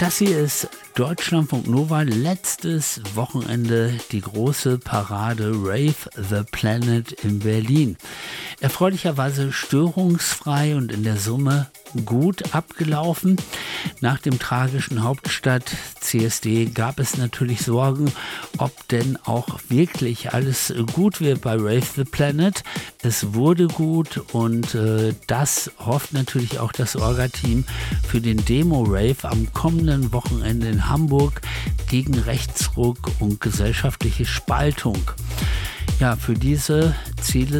Das hier ist Deutschlandfunk Nova, letztes Wochenende, die große Parade Rave the Planet in Berlin. Erfreulicherweise störungsfrei und in der Summe gut abgelaufen. Nach dem tragischen Hauptstadt-CSD gab es natürlich Sorgen, ob denn auch wirklich alles gut wird bei Rave the Planet. Es wurde gut und das hofft natürlich auch das Orga-Team für den Demo-Rave am kommenden Wochenende in Hamburg gegen Rechtsruck und gesellschaftliche Spaltung. Ja, für diese Ziele